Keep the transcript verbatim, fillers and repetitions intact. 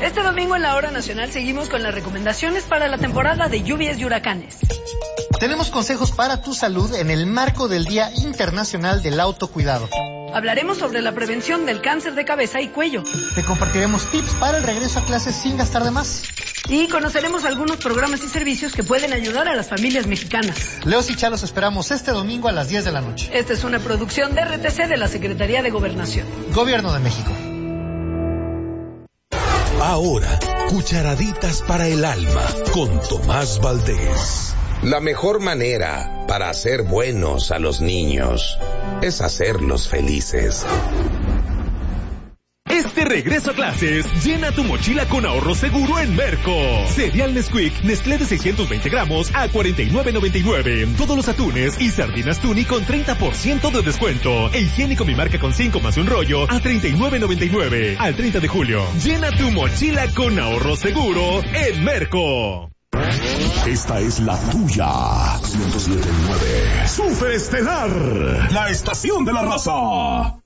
Este domingo en la Hora Nacional seguimos con las recomendaciones para la temporada de lluvias y huracanes. Tenemos consejos para tu salud en el marco del Día Internacional del Autocuidado. Hablaremos sobre la prevención del cáncer de cabeza y cuello. Te compartiremos tips para el regreso a clases sin gastar de más. Y conoceremos algunos programas y servicios que pueden ayudar a las familias mexicanas. Leos y Chalos esperamos este domingo a las diez de la noche. Esta es una producción de R T C de la Secretaría de Gobernación. Gobierno de México. Ahora, cucharaditas para el alma con Tomás Valdés. La mejor manera para hacer buenos a los niños es hacerlos felices. Este regreso a clases, llena tu mochila con ahorro seguro en Merco. Cereal Nesquik, Nestlé de seiscientos veinte gramos a cuarenta y nueve noventa y nueve. Todos los atunes y sardinas Tuni con treinta por ciento de descuento. E higiénico Mi Marca con cinco más un rollo a treinta y nueve noventa y nueve. Al treinta de julio, llena tu mochila con ahorro seguro en Merco. Esta es la tuya. ciento siete punto nueve. Superestelar, la estación de la raza.